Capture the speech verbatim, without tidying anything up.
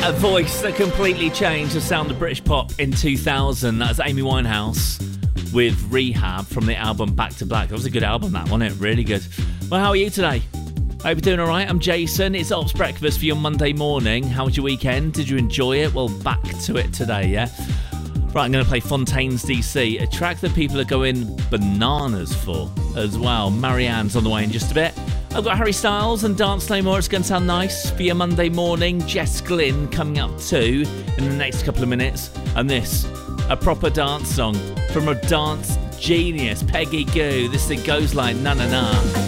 A voice that completely changed the sound of British pop in two thousand. That was Amy Winehouse with Rehab from the album Back to Black. That was a good album, that, wasn't it? Really good. Well, how are you today? Hope you're doing all right. I'm Jason. It's Ops Breakfast for your Monday morning. How was your weekend? Did you enjoy it? Well, back to it today, yeah? Right, I'm going to play Fontaines D C, a track that people are going bananas for as well. Marianne's on the way in just a bit. I've got Harry Styles and Dance No More. It's going to sound nice for your Monday morning. Jess Glynn coming up too in the next couple of minutes. And this, a proper dance song from a dance genius, Peggy Gou. This thing goes like na na na.